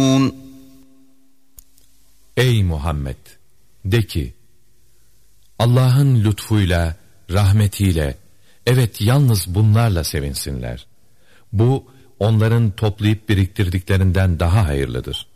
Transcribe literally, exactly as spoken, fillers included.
Ey Muhammed! De ki, Allah'ın lütfuyla, rahmetiyle, evet yalnız bunlarla sevinsinler. Bu, onların toplayıp biriktirdiklerinden daha hayırlıdır.